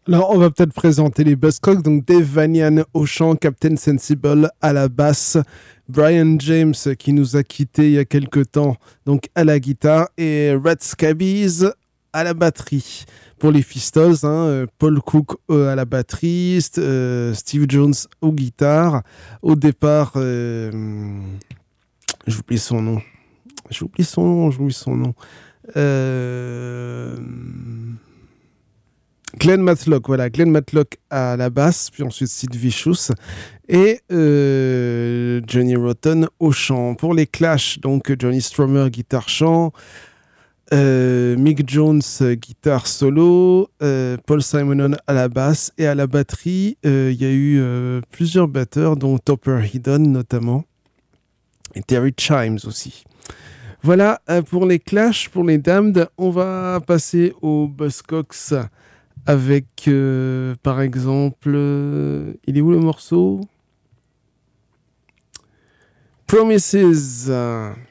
Alors, on va peut-être présenter les Buzzcocks. Donc, Dave Vanian au chant, Captain Sensible à la basse, Brian James qui nous a quittés il y a quelque temps, donc à la guitare, et Red Scabies à la batterie. Pour les Pistols, Paul Cook à la batterie, Steve Jones aux guitares. Au départ, j'oublie son nom. J'oublie son nom. Euh... Glenn Matlock, voilà, Glenn Matlock à la basse, puis ensuite Sid Vicious et Johnny Rotten au chant. Pour les Clash, donc Johnny Strummer guitare-chant, Mick Jones guitare solo, Paul Simonon à la basse et à la batterie, il y a eu plusieurs batteurs, dont Topper Headon notamment et Terry Chimes aussi. Voilà pour les Clash, pour les Damned, on va passer aux Buzzcocks. Avec, par exemple, il est où le morceau? Promises.